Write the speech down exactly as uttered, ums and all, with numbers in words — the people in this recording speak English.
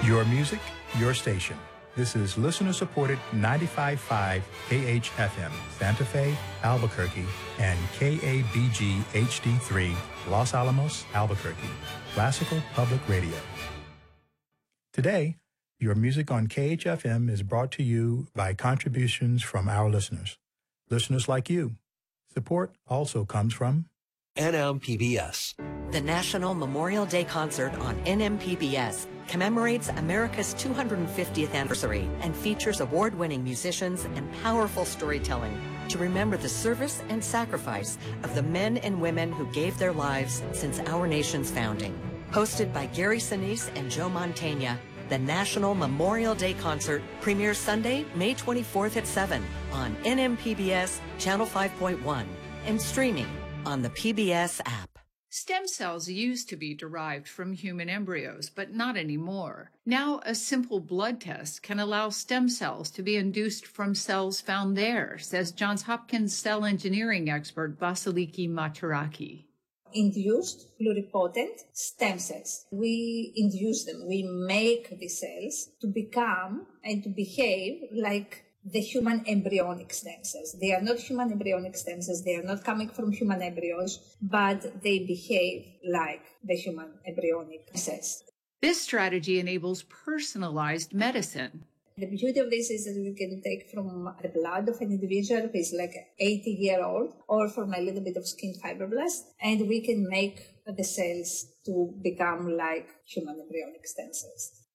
Your music, your station. This is listener-supported ninety-five point five K H F M, Santa Fe, Albuquerque, and K A B G H D three, Los Alamos, Albuquerque, Classical Public Radio. Today, your music on K H F M is brought to you by contributions from our listeners. Listeners like you. Support also comes from N M P B S. The National Memorial Day Concert on N M P B S commemorates America's two hundred fiftieth anniversary and features award-winning musicians and powerful storytelling to remember the service and sacrifice of the men and women who gave their lives since our nation's founding. Hosted by Gary Sinise and Joe Mantegna, the National Memorial Day Concert premieres Sunday, May twenty-fourth at seven on N M P B S Channel five point one and streaming on the P B S app. Stem cells used to be derived from human embryos, but not anymore. Now, a simple blood test can allow stem cells to be induced from cells found there, says Johns Hopkins cell engineering expert Vasiliki Mataraki. Induced pluripotent stem cells. We induce them. We make the cells to become and to behave like the human embryonic stem cells. They are not human embryonic stem cells. They are not coming from human embryos, but they behave like the human embryonic cells. This strategy enables personalized medicine. The beauty of this is that we can take from the blood of an individual who is like eighty year old or from a little bit of skin fibroblast, and we can make the cells to become like human embryonic stem cells.